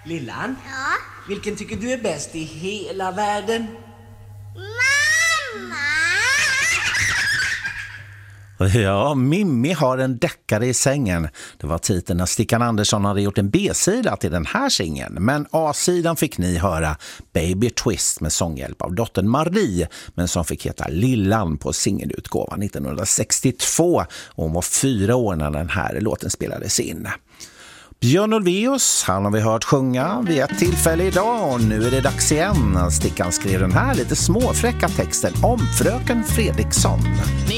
Lillan, Ja? vilken tycker du är bäst i hela världen? Mamma! Ja, Mimmi har en deckare i sängen. Det var titeln när Stickan Andersson hade gjort en B-sida till den här singeln. Men A-sidan fick ni höra Baby Twist med sånghjälp av dottern Marie, men som fick heta Lillan på singelutgåvan 1962. Hon var 4 år när den här låten spelades in. Björn Ulvaeus, han har vi hört sjunga vid ett tillfälle idag och nu är det dags igen. Stickan skrev den här lite småfräcka texten om fröken Fredriksson.